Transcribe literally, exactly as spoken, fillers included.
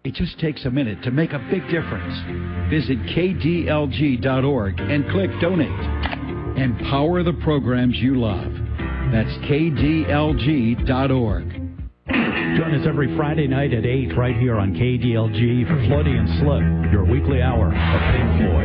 It just takes a minute to make a big difference. Visit K D L G dot org and click Donate. Empower the programs you love. That's K D L G dot org. Join us every Friday night at eight right here on K D L G for Floody and Slip, your weekly hour of Pink Floyd.